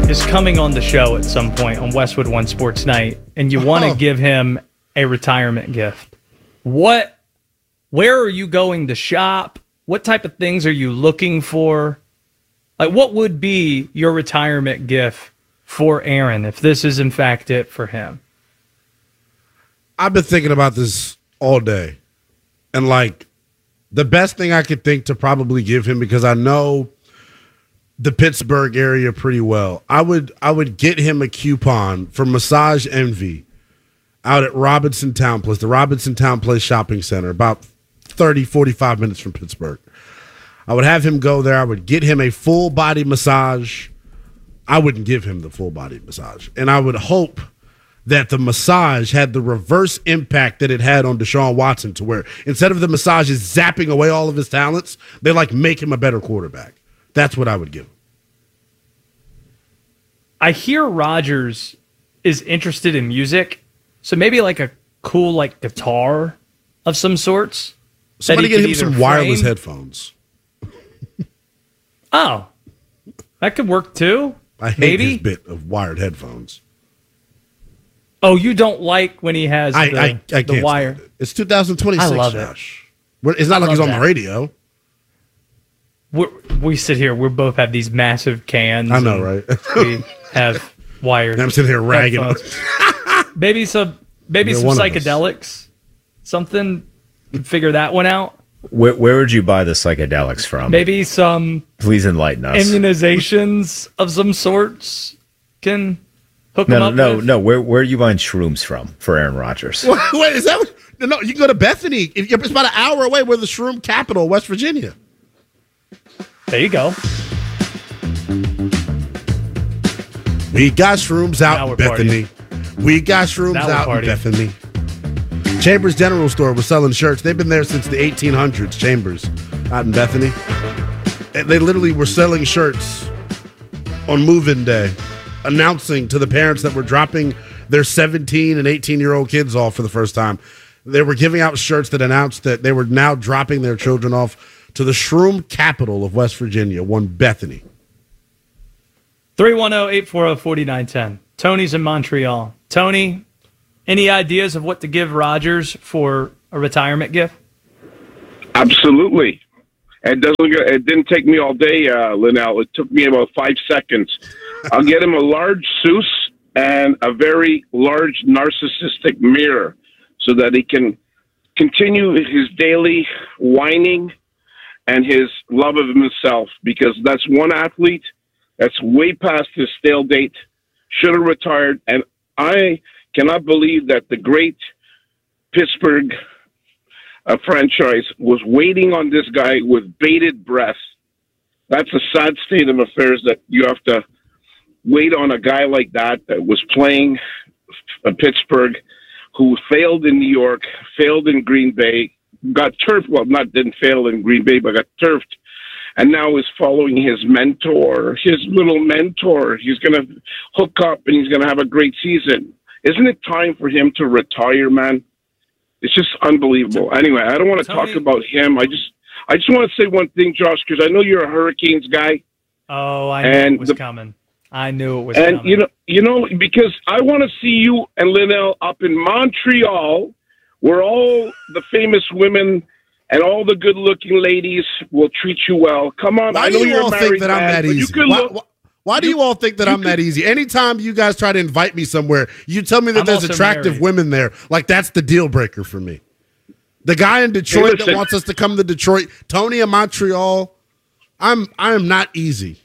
is coming on the show at some point on Westwood One Sports Night, and you want to give him a retirement gift, where are you going to shop? What type of things are you looking for? Like, what would be your retirement gift for Aaron if this is in fact it for him? I've been thinking about this all day, and like the best thing I could think to probably give him, because I know the Pittsburgh area pretty well, I would get him a coupon for Massage Envy out at Robinson Town Place, the Robinson Town Place Shopping Center, about 30, 45 minutes from Pittsburgh. I would have him go there. I would get him a full body massage. I wouldn't give him the full body massage. And I would hope that the massage had the reverse impact that it had on Deshaun Watson, to where instead of the massages zapping away all of his talents, they like make him a better quarterback. That's what I would give him. I hear Rodgers is interested in music, so maybe like a cool like guitar of some sorts. Somebody get him some wireless headphones. Oh, that could work too. I hate his bit of wired headphones. Oh, you don't like when he has I the wire? It. It's 2026, I love Josh. It's not like he's on the radio. We sit here. We both have these massive cans. I know, right? We have wired. And I'm sitting here ragging. Maybe some psychedelics. Something. Figure that one out. Where would you buy the psychedelics from? Maybe some. Please enlighten us. Immunizations of some sorts can hook them up. No. Where are you buying shrooms from for Aaron Rodgers? Wait, is that? No, you can go to Bethany. It's about an hour away. We're the shroom capital, West Virginia. There you go. We got shrooms out in Bethany. Partying. We got shrooms out in Bethany. Chambers General Store was selling shirts. They've been there since the 1800s, Chambers, out in Bethany. They literally were selling shirts on move-in day, announcing to the parents that were dropping their 17 and 18-year-old kids off for the first time. They were giving out shirts that announced that they were now dropping their children off to the shroom capital of West Virginia, one Bethany. 310-840-4910. Tony's in Montreal. Tony, any ideas of what to give Rodgers for a retirement gift? Absolutely. It didn't take me all day, Linnell. It took me about 5 seconds. I'll get him a large Seuss and a very large narcissistic mirror so that he can continue his daily whining and his love of himself, because that's one athlete that's way past his stale date, should have retired. And I cannot believe that the great Pittsburgh franchise was waiting on this guy with bated breath. That's a sad state of affairs, that you have to wait on a guy like that was playing Pittsburgh, who failed in New York, failed in Green Bay, got turfed. Well, didn't fail in Green Bay, but got turfed, and now is following his mentor, his little mentor. He's going to hook up and he's going to have a great season. Isn't it time for him to retire, man? It's just unbelievable. Anyway, I don't want to talk about him. I just want to say one thing, Josh, because I know you're a Hurricanes guy. Oh, I knew it was coming. I knew it was coming. And, you know, because I want to see you and Linnell up in Montreal, where all the famous women and all the good-looking ladies will treat you well. Come on. Why I know do you all think that I'm that easy? Why do you all think that I'm that easy? Anytime you guys try to invite me somewhere, you tell me that there's attractive women there. Like, that's the deal breaker for me. The guy in Detroit that wants us to come to Detroit, Tony in Montreal, I am not easy.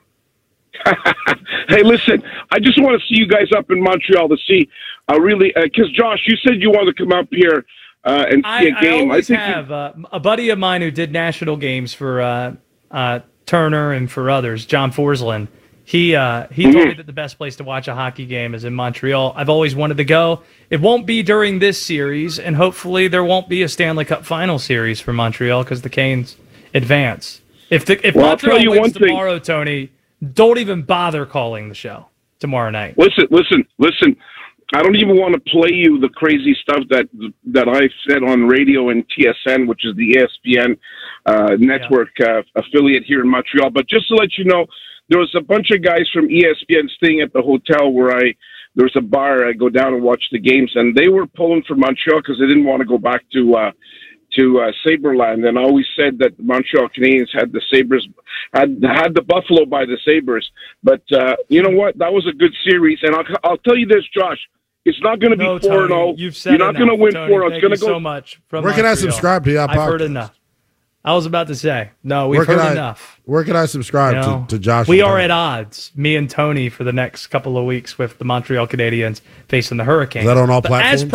Hey, listen, I just want to see you guys up in Montreal to see because Josh, you said you wanted to come up here and see a game. I have a buddy of mine who did national games for Turner and for others, John Forsland. He told me that the best place to watch a hockey game is in Montreal. I've always wanted to go. It won't be during this series, and hopefully there won't be a Stanley Cup final series for Montreal because the Canes advance. If Montreal wins tomorrow, Tony, don't even bother calling the show tomorrow night. Listen. I don't even want to play you the crazy stuff that I said on radio and TSN, which is the ESPN network affiliate here in Montreal. But just to let you know there was a bunch of guys from ESPN staying at the hotel where there's a bar. I go down and watch the games, and they were pulling for Montreal because they didn't want to go back to Saberland, and I always said that the Montreal Canadiens had the Sabres, had the Buffalo by the Sabres. But you know what? That was a good series, and I'll tell you this, Josh. It's not going to be 4-0. You're not going to win 4-0. It's going to go so much. From where can I subscribe to your podcast? I've heard enough. I was about to say, no, we've heard enough. Where can I subscribe to Josh? We are at odds, me and Tony, for the next couple of weeks with the Montreal Canadiens facing the Hurricanes. Is that on all platforms?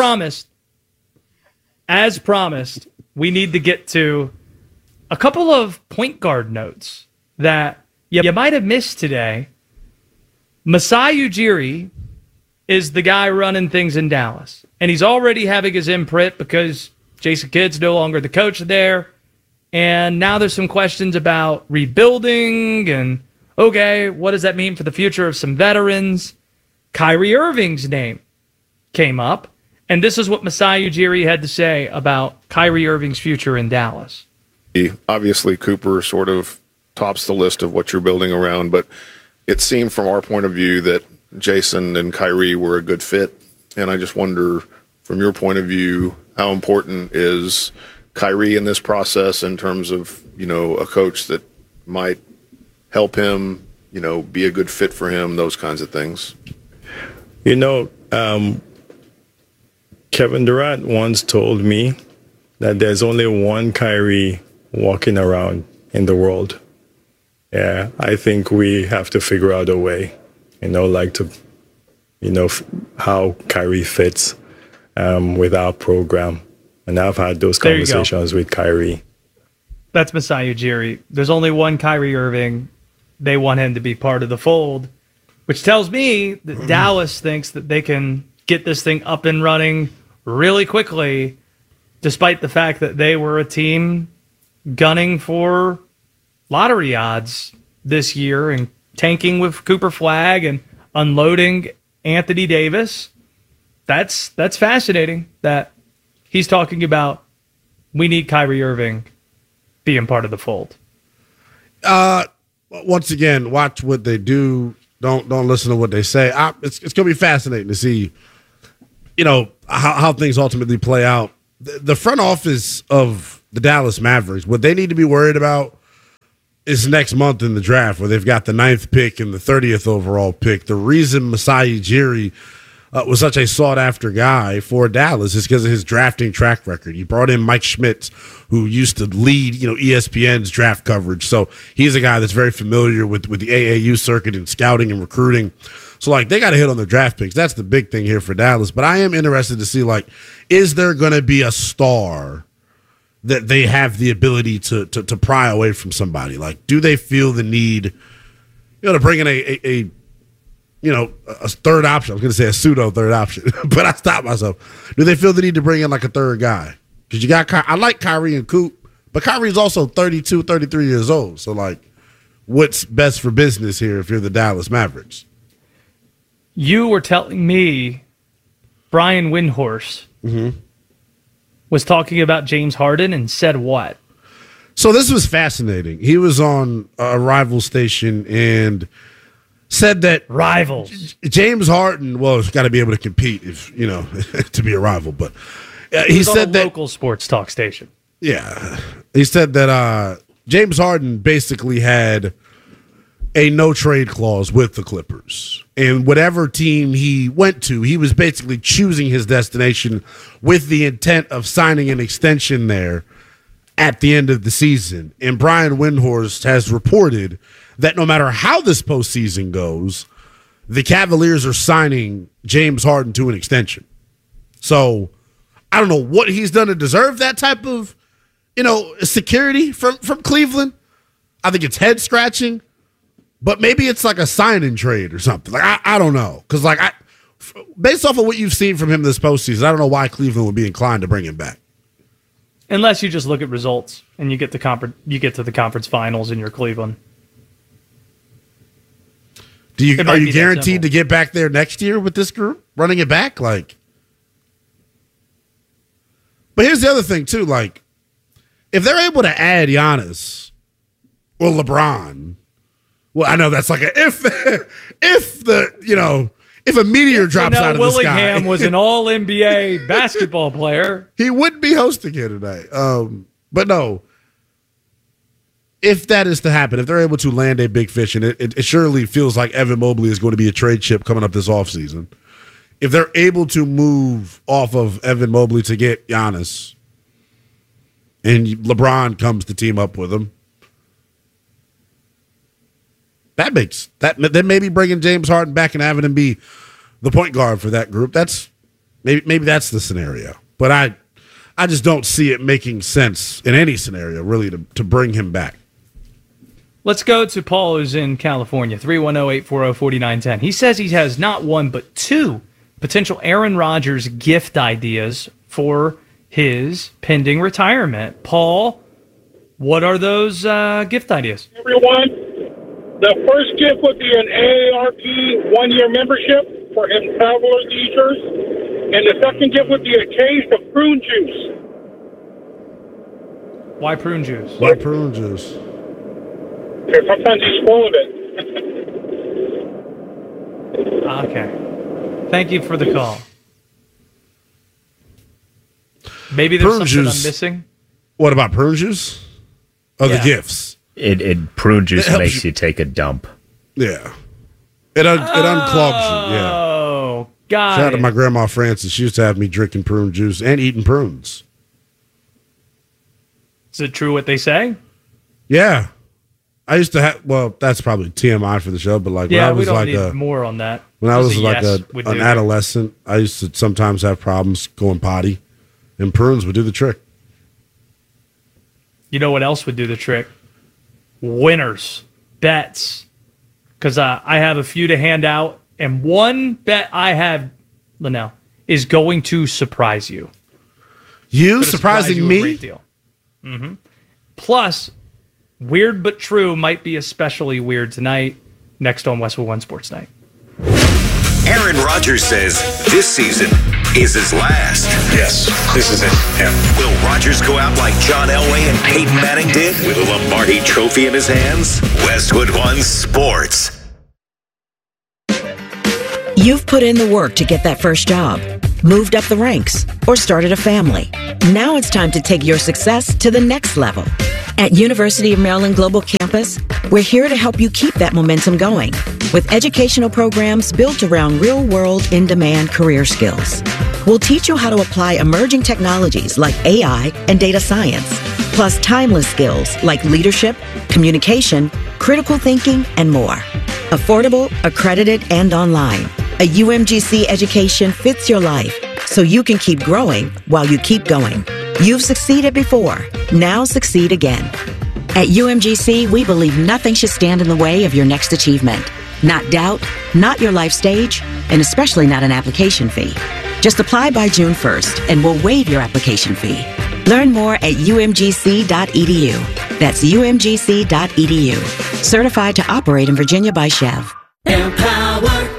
As promised, we need to get to a couple of point guard notes that you might have missed today. Masai Ujiri is the guy running things in Dallas, and he's already having his imprint because Jason Kidd's no longer the coach there. And now there's some questions about rebuilding and, okay, what does that mean for the future of some veterans? Kyrie Irving's name came up, and this is what Masai Ujiri had to say about Kyrie Irving's future in Dallas. Obviously, Cooper sort of tops the list of what you're building around, but it seemed from our point of view that Jason and Kyrie were a good fit. And I just wonder, from your point of view, how important is Kyrie in this process in terms of, a coach that might help him, be a good fit for him, those kinds of things? Kevin Durant once told me that there's only one Kyrie walking around in the world. Yeah, I think we have to figure out a way, how Kyrie fits with our program. And I've had those conversations with Kyrie. That's Masai Ujiri. There's only one Kyrie Irving. They want him to be part of the fold, which tells me that Dallas thinks that they can get this thing up and running really quickly, despite the fact that they were a team gunning for lottery odds this year and tanking with Cooper Flagg and unloading Anthony Davis. That's fascinating that he's talking about we need Kyrie Irving being part of the fold. Once again, watch what they do. Don't listen to what they say. It's going to be fascinating to see, how things ultimately play out. The front office of the Dallas Mavericks, what they need to be worried about is next month in the draft, where they've got the 9th pick and the 30th overall pick. The reason Masai Ujiri was such a sought-after guy for Dallas is because of his drafting track record. He brought in Mike Schmitz, who used to lead, ESPN's draft coverage. So he's a guy that's very familiar with the AAU circuit and scouting and recruiting. So, they got to hit on their draft picks. That's the big thing here for Dallas. But I am interested to see, is there going to be a star that they have the ability to pry away from somebody? Do they feel the need, to bring in a third option? I was going to say a pseudo third option, but I stopped myself. Do they feel the need to bring in a third guy? Because you got I like Kyrie and Coop, but Kyrie's also 32, 33 years old. So, what's best for business here if you're the Dallas Mavericks? You were telling me Brian Windhorst was talking about James Harden and said what? So this was fascinating. He was on a rival station and said that rivals James Harden, has got to be able to compete if to be a rival. But he said that local sports talk station. Yeah, he said that James Harden basically had a no trade clause with the Clippers, and whatever team he went to, he was basically choosing his destination with the intent of signing an extension there at the end of the season. And Brian Windhorst has reported that no matter how this postseason goes, the Cavaliers are signing James Harden to an extension. So I don't know what he's done to deserve that type of, security from Cleveland. I think it's head scratching, but maybe it's like a sign and trade or something. I don't know. Because based off of what you've seen from him this postseason, I don't know why Cleveland would be inclined to bring him back. Unless you just look at results and you get to the conference finals in your Cleveland. Are you guaranteed to get back there next year with this group running it back? But here's the other thing too. If they're able to add Giannis or LeBron, Well, I know that's like a if a meteor drops out of Willingham the sky. was an all NBA basketball player, he wouldn't be hosting here tonight. But no, if that is to happen, if they're able to land a big fish, and it surely feels like Evan Mobley is going to be a trade chip coming up this offseason. If they're able to move off of Evan Mobley to get Giannis, and LeBron comes to team up with him, then maybe bringing James Harden back and having him be the point guard for that group. That's maybe that's the scenario. But I just don't see it making sense in any scenario really to bring him back. Let's go to Paul, who's in California, 310-840-4910. He says he has not one but two potential Aaron Rodgers gift ideas for his pending retirement. Paul, what are those gift ideas? Everyone, the first gift would be an AARP one-year membership for his traveler leisures, and the second gift would be a case of prune juice. Why prune juice? Why prune juice? Because sometimes he's full of it. Okay. Thank you for the call. Maybe there's Prune something juice. I'm missing. What about prune juice? Oh, the gifts. It prune juice It helps makes you take a dump. Yeah. It unclogs you. Yeah. Oh, got Shout out to it. my grandma Frances. She used to have me drinking prune juice and eating prunes. Is it true what they say? Yeah. I used to have, well, that's probably TMI for the show, but like Yeah, when I we was don't like need more on that. when I Just was a like yes would an do. adolescent, I used to sometimes have problems going potty, and prunes would do the trick. You know what else would do the trick? Winners, bets. Because I have a few to hand out, and one bet I have, Linnell, is going to surprise you. You Gonna surprising surprise you a me? great deal. Mm-hmm. Plus, weird but true might be especially weird tonight, next on Westwood One Sports Night. Aaron Rodgers says this season is his last. Yes, this is it. Yeah. Will Rodgers go out like John Elway and Peyton Manning did with a Lombardi trophy in his hands? Westwood One Sports. You've put in the work to get that first job, moved up the ranks, or started a family. Now it's time to take your success to the next level. At University of Maryland Global Campus, we're here to help you keep that momentum going with educational programs built around real-world, in-demand career skills. We'll teach you how to apply emerging technologies like AI and data science, plus timeless skills like leadership, communication, critical thinking, and more. Affordable, accredited, and online. A UMGC education fits your life so you can keep growing while you keep going. You've succeeded before. Now succeed again. At UMGC, we believe nothing should stand in the way of your next achievement. Not doubt, not your life stage, and especially not an application fee. Just apply by June 1st and we'll waive your application fee. Learn more at umgc.edu. That's umgc.edu. Certified to operate in Virginia by Chev. Empower.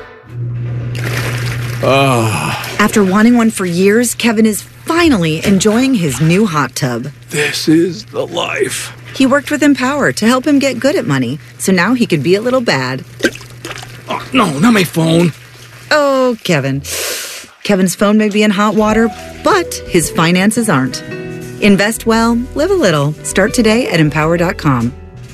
After wanting one for years, Kevin is finally enjoying his new hot tub. This is the life. He worked with Empower to help him get good at money, so now he could be a little bad. Oh, no, not my phone. Oh, Kevin. Kevin's phone may be in hot water, but his finances aren't. Invest well, live a little. Start today at Empower.com.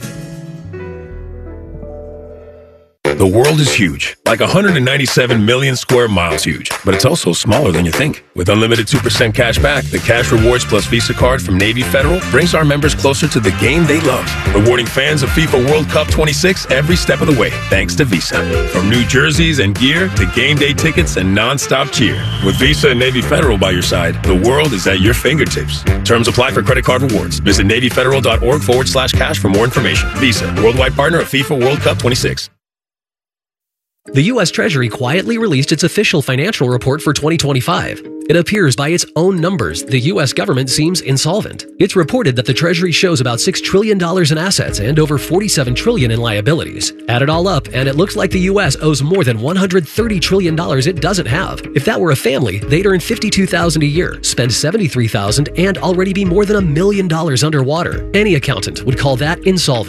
The world is huge, like 197 million square miles huge, but it's also smaller than you think. With unlimited 2% cash back, the Cash Rewards Plus Visa card from Navy Federal brings our members closer to the game they love, rewarding fans of FIFA World Cup 26 every step of the way, thanks to Visa. From new jerseys and gear to game day tickets and non-stop cheer. With Visa and Navy Federal by your side, the world is at your fingertips. Terms apply for credit card rewards. Visit NavyFederal.org/cash for more information. Visa, worldwide partner of FIFA World Cup 26. The U.S. Treasury quietly released its official financial report for 2025. It appears by its own numbers the U.S. government seems insolvent. It's reported that the Treasury shows about $6 trillion in assets and over $47 trillion in liabilities. Add it all up, and it looks like the U.S. owes more than $130 trillion it doesn't have. If that were a family, they'd earn $52,000 a year, spend $73,000, and already be more than $1 million underwater. Any accountant would call that insolvent.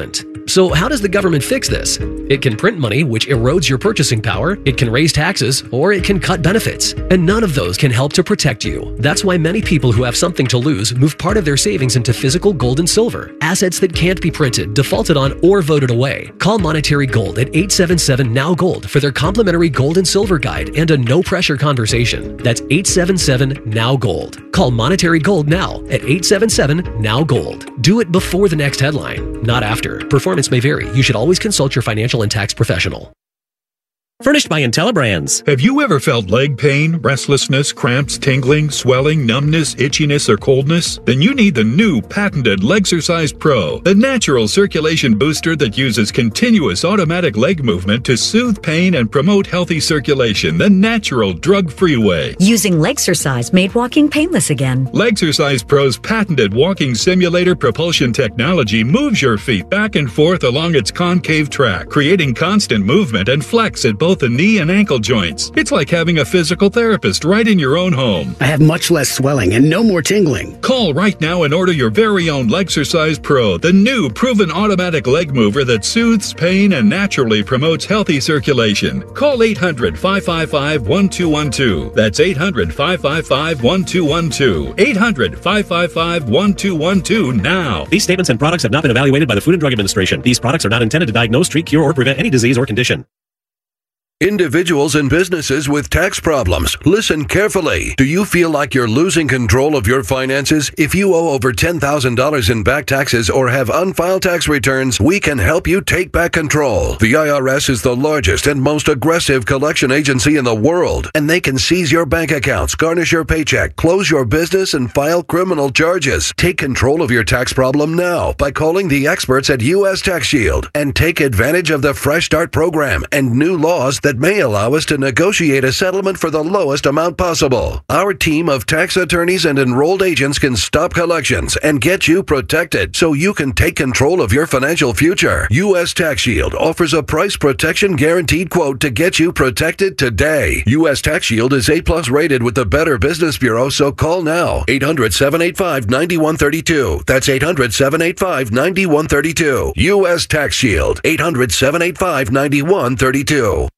So how does the government fix this? It can print money, which erodes your purchasing power, it can raise taxes, or it can cut benefits. And none of those can help to protect you. That's why many people who have something to lose move part of their savings into physical gold and silver, assets that can't be printed, defaulted on, or voted away. Call Monetary Gold at 877-NOW-GOLD for their complimentary gold and silver guide and a no-pressure conversation. That's 877-NOW-GOLD. Call Monetary Gold now at 877-NOW-GOLD. Do it before the next headline, not after. Performance may vary. You should always consult your financial and tax professional. Furnished by IntelliBrands. Have you ever felt leg pain, restlessness, cramps, tingling, swelling, numbness, itchiness, or coldness? Then you need the new patented Legsercise Pro, the natural circulation booster that uses continuous automatic leg movement to soothe pain and promote healthy circulation the natural, drug-free way. Using Legsercise made walking painless again. Legsercise Pro's patented walking simulator propulsion technology moves your feet back and forth along its concave track, creating constant movement and flex at both the knee and ankle joints. It's like having a physical therapist right in your own home. I have much less swelling and no more tingling. Call right now and order your very own Legsercise Pro, the new proven automatic leg mover that soothes pain and naturally promotes healthy circulation. Call 800-555-1212. That's 800-555-1212. 800-555-1212 now. These statements and products have not been evaluated by the Food and Drug Administration. These products are not intended to diagnose, treat, cure, or prevent any disease or condition. Individuals and businesses with tax problems, listen carefully. Do you feel like you're losing control of your finances? If you owe over $10,000 in back taxes or have unfiled tax returns, we can help you take back control. The IRS is the largest and most aggressive collection agency in the world, and they can seize your bank accounts, garnish your paycheck, close your business, and file criminal charges. Take control of your tax problem now by calling the experts at U.S. Tax Shield and take advantage of the Fresh Start program and new laws that may allow us to negotiate a settlement for the lowest amount possible. Our team of tax attorneys and enrolled agents can stop collections and get you protected so you can take control of your financial future. U.S. Tax Shield offers a price protection guaranteed quote to get you protected today. U.S. Tax Shield is A+ rated with the Better Business Bureau, so call now. 800-785-9132. That's 800-785-9132. U.S. Tax Shield. 800-785-9132.